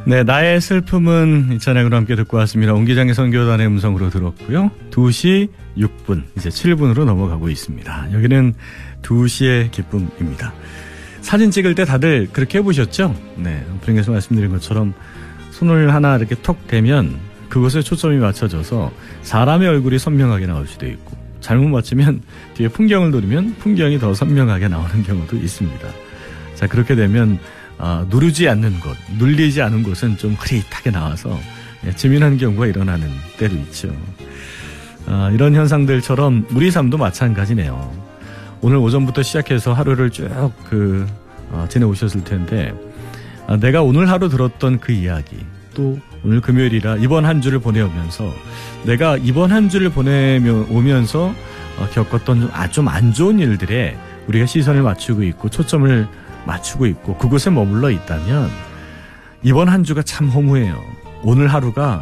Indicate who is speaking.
Speaker 1: 네, 나의 슬픔은 이 찬양으로 함께 듣고 왔습니다. 옹기장의 선교단의 음성으로 들었고요. 2시 6분, 이제 7분으로 넘어가고 있습니다. 여기는 2시의 기쁨입니다. 사진 찍을 때 다들 그렇게 해보셨죠? 네, 오프닝에서 말씀드린 것처럼 손을 하나 이렇게 톡 대면 그곳에 초점이 맞춰져서 사람의 얼굴이 선명하게 나올 수도 있고, 잘못 맞추면 뒤에 풍경을 노리면 풍경이 더 선명하게 나오는 경우도 있습니다. 자, 그렇게 되면 누르지 않는 곳, 눌리지 않은 곳은 좀 흐릿하게 나와서 지민한 경우가 일어나는 때도 있죠. 이런 현상들처럼 우리 삶도 마찬가지네요. 오늘 오전부터 시작해서 하루를 쭉 지내오셨을 텐데, 내가 오늘 하루 들었던 그 이야기, 또 오늘 금요일이라 이번 한 주를 보내오면서 내가 이번 한 주를 보내오면서 겪었던 좀 안 좋은 일들에 우리가 시선을 맞추고 있고 초점을 맞추고 있고 그곳에 머물러 있다면 이번 한 주가 참 허무해요. 오늘 하루가